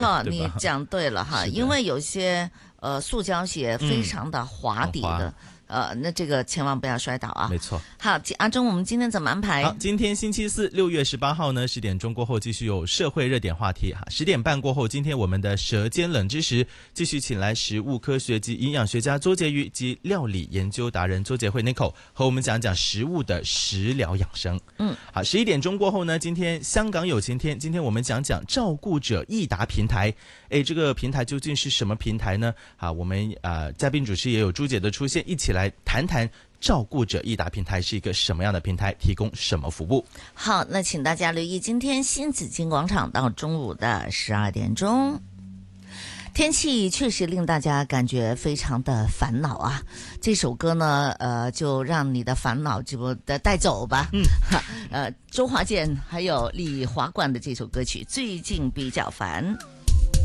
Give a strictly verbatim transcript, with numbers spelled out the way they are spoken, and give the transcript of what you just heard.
哦，你讲对了哈，因为有些呃塑胶鞋非常的滑底的。嗯呃，那这个千万不要摔倒啊！ 没错。 好，阿忠，我们今天怎么安排？ 好，今天星期四，六月十八号呢，十点钟过后继续有社会热点话题哈。十点半过后，今天我们的舌尖冷知识继续请来食物科学及营养学家周婕妤及料理研究达人周杰慧 Nicole 和我们讲讲食物的食疗养生。嗯，好，十一点钟过后呢，今天香港有晴天，今天我们讲讲照顾者益达平台。诶，这个平台究竟是什么平台呢？啊，我们呃嘉宾主持也有朱姐的出现，一起来谈谈照顾者益达平台是一个什么样的平台，提供什么服务。 好，那请大家留意今天新紫金广场到中午的十二点钟。天气确实令大家感觉非常的烦恼啊！这首歌呢，呃，就让你的烦恼就的带走吧。嗯，呃，周华健还有李华冠的这首歌曲《最近比较烦》。